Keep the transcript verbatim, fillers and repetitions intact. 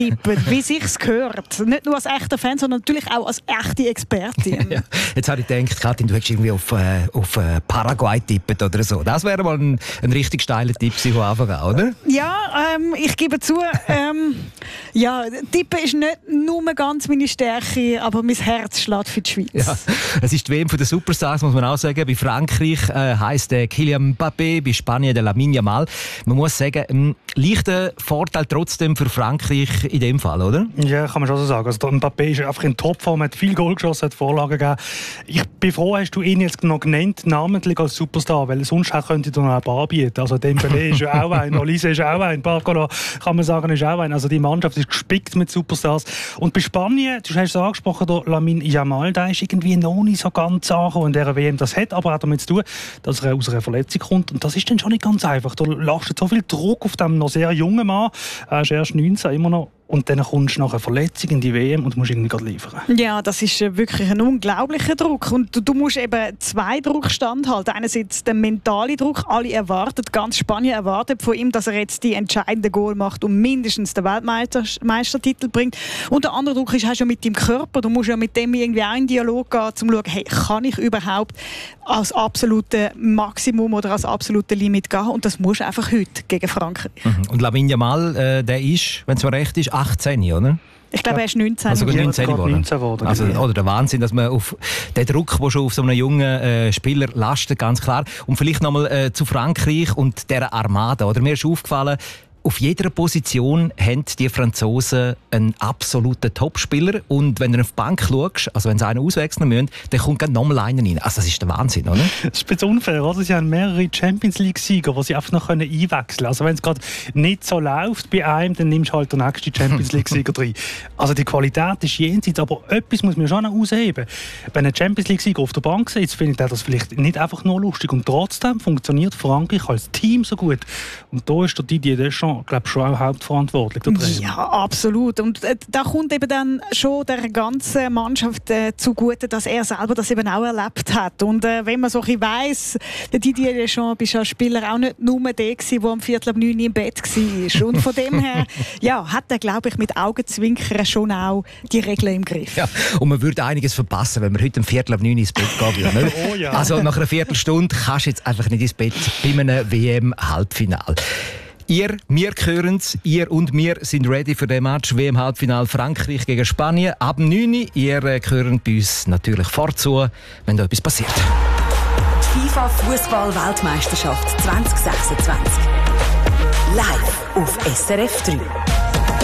tippen, wie sich's gehört. Nicht nur als echter Fan, sondern natürlich auch als echte Expertin. Ja. Jetzt habe ich gedacht, Katin, du hättest irgendwie auf, äh, auf äh, Paraguay tippet oder so. Das wäre mal ein, ein richtig steiler Tipp von Anfang an, oder? Ja, ähm, ich gebe zu, ähm, ja, Tippen ist nicht nur ganz meine Stärke, aber mein Herz schlägt für die Schweiz. Ja. Es ist die W M der Superstars, muss man auch sagen. Bei Frankreich äh, heisst der Kylian Mbappé, bei Spanien der Lamine Yamal. Man muss sagen, ein leichter Vorteil trotzdem für Frankreich in dem Fall, oder? Ja, kann man schon so sagen. Also, Mbappé ist einfach in Topform, hat viel Goal geschossen, hat Vorlagen gegeben. Ich bin froh, hast du ihn jetzt noch genannt, namentlich als Superstar, weil sonst könnte ich noch ein paar anbieten. Also Dembélé ist ja auch ein, Olise ist auch ein, Barcola kann man sagen, ist auch ein. Also die Mannschaft ist gespickt mit Superstars. Und bei Spanien, du hast es angesprochen, der Lamine Yamal, der ist irgendwie noch nicht so ganz angekommen in dieser W M. Das hat aber auch damit zu tun, dass er aus einer Verletzung kommt. Und das ist dann schon nicht ganz einfach. Da lastet so viel Druck auf dem noch sehr jungen Mann. Er ist erst neunzehn, immer noch. Und dann kommst du nach einer Verletzung in die W M und musst irgendwie gerade liefern. Ja, das ist wirklich ein unglaublicher Druck. Und du, du musst eben zwei Druck standhalten. Einerseits der mentale Druck. Alle erwarten, ganz Spanien erwartet von ihm, dass er jetzt die entscheidenden Goal macht und mindestens den Weltmeistertitel bringt. Und der andere Druck ist, hast du ja mit deinem Körper. Du musst ja mit dem irgendwie auch in Dialog gehen, um zu schauen, hey, kann ich überhaupt als absolute Maximum oder als absolute Limit gehen? Und das musst du einfach heute gegen Frankreich. Mhm. Und Lamine Yamal, äh, der ist, wenn es mir recht ist, achtzehn, oder? Ich glaube, er ist neunzehn. Also neunzehn geworden. Also, oder der Wahnsinn, dass man auf den Druck, der schon auf so einem jungen äh, Spieler lastet, ganz klar. Und vielleicht nochmal äh, zu Frankreich und dieser Armada. Oder mir ist aufgefallen, auf jeder Position haben die Franzosen einen absoluten Topspieler. Und wenn du auf die Bank schaust, also wenn sie einen auswechseln müssen, dann kommt gerade nochmal einer rein. Also das ist der Wahnsinn, oder? Das ist ein bisschen unfair, oder? Sie haben mehrere Champions-League-Sieger, die sie einfach noch einwechseln können. Also wenn es gerade nicht so läuft bei einem, dann nimmst du halt den nächsten Champions-League-Sieger rein. Also die Qualität ist jenseits, aber etwas muss man schon noch ausheben. Wenn ein Champions-League-Sieger auf der Bank sitzt, findet er das vielleicht nicht einfach nur lustig. Und trotzdem funktioniert Frankreich als Team so gut. Und da ist der Didier Deschamps, glaube ich, schon auch hauptverantwortlich. Ja, absolut. Und äh, da kommt eben dann schon der ganzen Mannschaft äh, zugute, dass er selber das eben auch erlebt hat. Und äh, wenn man so ein bisschen weiss, der Didier Deschamps ist als Spieler auch nicht nur der gewesen, der am Viertel ab neun im Bett war. Und von dem her ja, hat er, glaube ich, mit Augenzwinkern schon auch die Regeln im Griff. Ja, und man würde einiges verpassen, wenn man heute um Viertel ab neun ins Bett gehen würde. Oh ja. Also nach einer Viertelstunde kannst du jetzt einfach nicht ins Bett bei einem W M-Halbfinale. Ihr, wir hören's, ihr und wir sind ready für den Match W M-Halbfinale Frankreich gegen Spanien. Ab neun Uhr, ihr äh, hört bei uns natürlich vorzu, wenn da etwas passiert. Die FIFA-Fußball-Weltmeisterschaft zwanzig sechsundzwanzig. Live auf S R F drei.